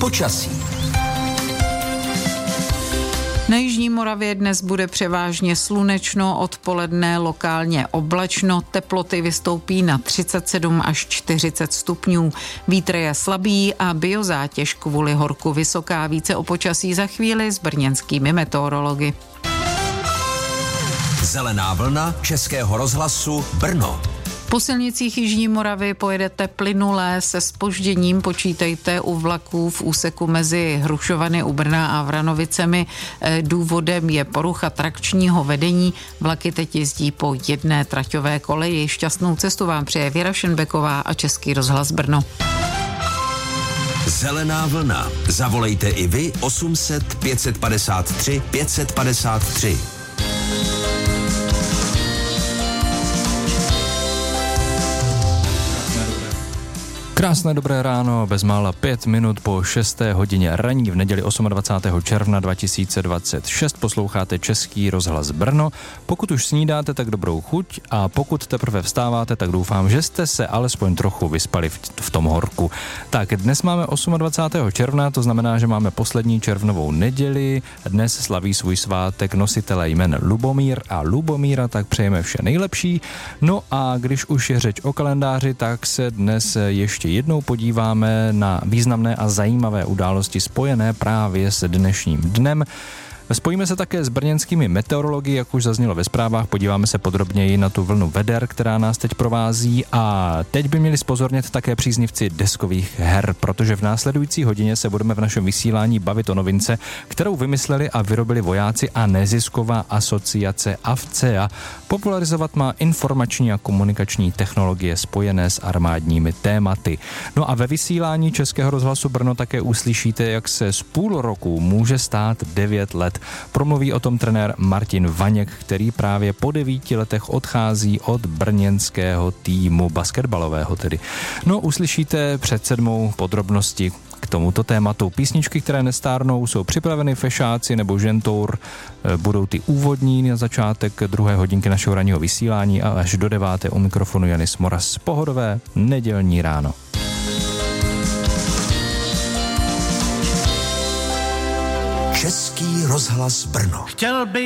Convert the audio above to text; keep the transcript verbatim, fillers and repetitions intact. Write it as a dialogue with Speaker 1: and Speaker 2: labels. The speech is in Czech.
Speaker 1: Počasí.
Speaker 2: Na jižní Moravě dnes bude převážně slunečno, odpoledne lokálně oblačno, teploty vystoupí na třicet sedm až čtyřicet stupňů. Vítr je slabý a biozátěž kvůli horku vysoká. Více o počasí za chvíli s brněnskými meteorology.
Speaker 1: Zelená vlna Českého rozhlasu Brno.
Speaker 2: Po silnicích jižní Moravy pojedete plynulé, se zpožděním počítejte u vlaků v úseku mezi Hrušovany u Brna a Vranovicemi. Důvodem je porucha trakčního vedení. Vlaky teď jezdí po jedné traťové koleji. Šťastnou cestu vám přeje Věra Šenbeková a Český rozhlas Brno.
Speaker 1: Zelená vlna. Zavolejte i vy osm set pět set padesát tři pět set padesát tři.
Speaker 3: Krásné dobré ráno, bezmála pět minut po šesté hodině ranní v neděli dvacátého osmého června dva tisíce dvacet šest posloucháte Český rozhlas Brno. Pokud už snídáte, tak dobrou chuť a pokud teprve vstáváte, tak doufám, že jste se alespoň trochu vyspali v, v tom horku. Tak dnes máme dvacátého osmého června, to znamená, že máme poslední červnovou neděli. Dnes slaví svůj svátek nositele jmen Lubomír a Lubomíra, tak přejeme vše nejlepší. No a když už je řeč o kalendáři, tak se dnes ještě jednou podíváme na významné a zajímavé události spojené právě s dnešním dnem. Spojíme se také s brněnskými meteorology, jak už zaznělo ve zprávách, podíváme se podrobněji na tu vlnu veder, která nás teď provází a teď by měli zpozornět také příznivci deskových her, protože v následující hodině se budeme v našem vysílání bavit o novince, kterou vymysleli a vyrobili vojáci a nezisková asociace AFCEA. Popularizovat má informační a komunikační technologie spojené s armádními tématy. No a ve vysílání Českého rozhlasu Brno také uslyšíte, jak se z půl roku může stát devět let. Promluví o tom trenér Martin Vaněk, který právě po devíti letech odchází od brněnského týmu basketbalového tedy. No, uslyšíte před sedmou podrobnosti k tomuto tématu. Písničky, které nestárnou, jsou připraveny Fešáci nebo Žentour. Budou ty úvodní na začátek druhé hodinky našeho ranního vysílání a až do deváté u mikrofonu Janis Moras. Pohodové nedělní ráno.
Speaker 1: Český rozhlas Brno.
Speaker 4: Chtěl bych